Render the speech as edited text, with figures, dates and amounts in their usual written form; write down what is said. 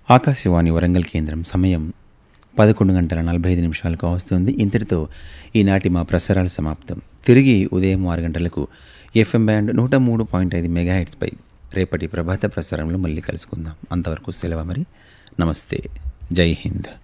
ఆకాశవాణి వరంగల్ కేంద్రం సమయం 11:45 వస్తుంది. ఇంతటితో ఈనాటి మా ప్రసారాలు సమాప్తం. తిరిగి ఉదయం 6 గంటలకు ఎఫ్ఎం బ్యాండ్ 103.5 మెగాహెట్స్పై రేపటి ప్రభాత ప్రసారంలో మళ్ళీ కలుసుకుందాం. అంతవరకు సెలవు మరి. నమస్తే. జై హింద్.